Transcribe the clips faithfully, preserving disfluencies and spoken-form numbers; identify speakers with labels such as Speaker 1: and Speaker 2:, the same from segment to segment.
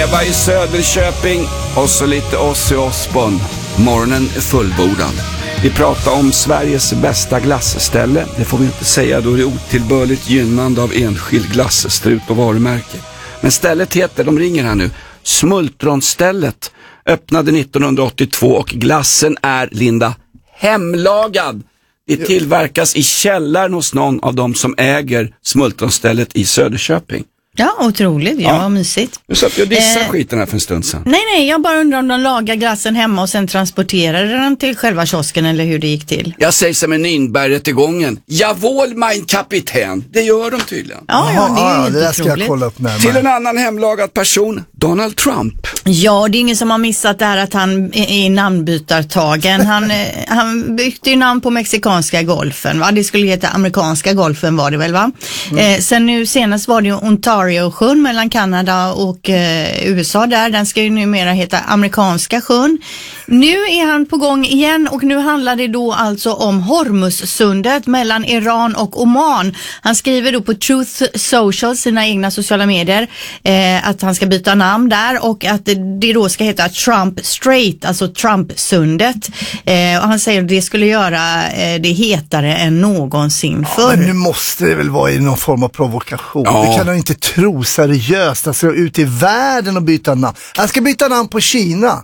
Speaker 1: Eva i Söderköping och så lite Ozzy Osbourne. Morgonen är fullbordad. Vi pratar om Sveriges bästa glassställe. Det får vi inte säga då det är otillbörligt gynnande av enskild glasstrut och varumärke. Men stället heter, de ringer här nu, Smultronstället. Öppnade nittonhundraåttiotvå och glassen är, Linda, hemlagad. Det tillverkas i källaren hos någon av dem som äger Smultronstället i Söderköping.
Speaker 2: Ja, otroligt. Ja, ja. Mysigt.
Speaker 1: Du sa att jag dissade
Speaker 2: eh,
Speaker 1: skiten här för en stund sedan.
Speaker 2: Nej, nej, jag bara undrar om de lagar glassen hemma och sen transporterade den till själva kiosken eller hur det gick till.
Speaker 1: Jag säger som en Nürnberg-rättegången. Jawohl, mein Kapitän. Det gör de tydligen.
Speaker 2: Ja, ja, det är
Speaker 3: ja,
Speaker 2: helt
Speaker 3: det där ska
Speaker 2: otroligt.
Speaker 3: jag kolla upp närmare.
Speaker 1: Till en annan hemlagad person, Donald Trump.
Speaker 2: Ja, det är ingen som har missat det här att han är i namnbytartagen. Han, han bytte ju namn på mexikanska golfen, va? Det skulle heta amerikanska golfen var det väl, va? Mm. Eh, sen nu senast var det ju Ontario-sjön mellan Kanada och eh, U S A där. Den ska ju numera heta amerikanska sjön. Nu är han på gång igen och nu handlar det då alltså om Hormuzsundet mellan Iran och Oman. Han skriver då på Truth Social, sina egna sociala medier, eh, att han ska byta namn där och att det då ska heta Trump Strait, alltså Trump-sundet. Eh, och han säger att det skulle göra eh, det hetare än någonsin förr.
Speaker 3: Ja, men nu måste det väl vara i någon form av provokation.
Speaker 1: Ja.
Speaker 3: Det kan han inte tro seriöst. Han ska ut i världen och byta namn. Han ska byta namn på Kina.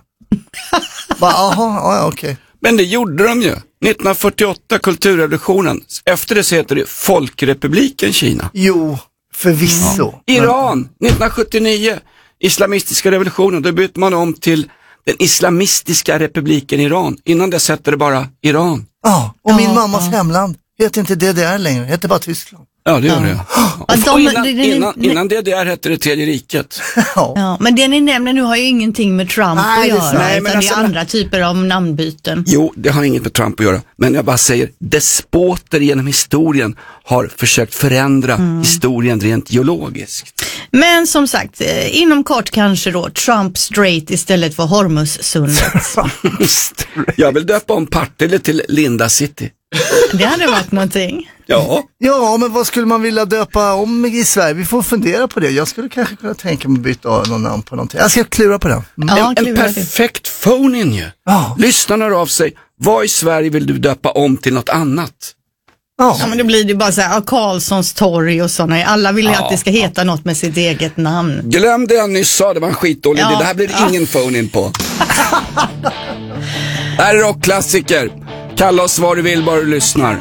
Speaker 3: Bara, aha, ja, okej.
Speaker 1: Men det gjorde de ju. nittonhundrafyrtioåtta, kulturrevolutionen. Efter det så heter det Folkrepubliken Kina.
Speaker 3: Jo, förvisso.
Speaker 1: Ja. Iran, nittonhundrasjuttionio. Islamistiska revolutionen, då bytte man om till den islamistiska republiken Iran. Innan dess hette det bara Iran.
Speaker 3: Ja, och
Speaker 2: Ja,
Speaker 3: min mammas
Speaker 2: ja.
Speaker 3: hemland heter inte D D R längre, heter bara Tyskland.
Speaker 1: Ja, det gör det.
Speaker 2: Ja,
Speaker 1: Och
Speaker 2: de-
Speaker 1: innan,
Speaker 2: det- det-
Speaker 1: innan, innan D D R hette det Tredje riket.
Speaker 3: Ja.
Speaker 2: Ja, men det ni nämner nu har ju ingenting med Trump
Speaker 3: Nej,
Speaker 2: att
Speaker 3: det är
Speaker 2: göra,
Speaker 3: sant.
Speaker 1: Nej,
Speaker 2: utan
Speaker 1: men
Speaker 2: det
Speaker 1: alltså-
Speaker 2: är andra typer av namnbyten.
Speaker 1: Jo, det har inget med Trump att göra. Men jag bara säger, despoter genom historien har försökt förändra
Speaker 2: Mm.
Speaker 1: historien rent geologiskt.
Speaker 2: Men som sagt, eh, inom kort kanske då Trump Strait istället för Hormuzsundet.
Speaker 1: Jag vill döpa om Partille till Linda City.
Speaker 2: Det hade varit någonting.
Speaker 1: Ja.
Speaker 3: Ja, men vad skulle man vilja döpa om i Sverige? Vi får fundera på det. Jag skulle kanske kunna tänka mig att byta någon namn på någonting. Jag ska klura på det. Mm.
Speaker 2: Ja,
Speaker 1: en, en
Speaker 2: klura det.
Speaker 1: perfekt phone-in ju.
Speaker 3: Ja.
Speaker 1: Lyssnarna hör av sig. Vad i Sverige vill du döpa om till något annat?
Speaker 3: Ja.
Speaker 2: Ja, men det blir det bara så här, ja, Karlssons torg och sådana. Alla vill ju att det ska heta något med sitt eget namn.
Speaker 1: Glöm det jag nyss sa, det var en skitdålig
Speaker 2: Ja.
Speaker 1: idé. Det här blir
Speaker 2: Ja.
Speaker 1: ingen phone-in på. Det här är rockklassiker. Kalla oss vad du vill, bara du lyssnar.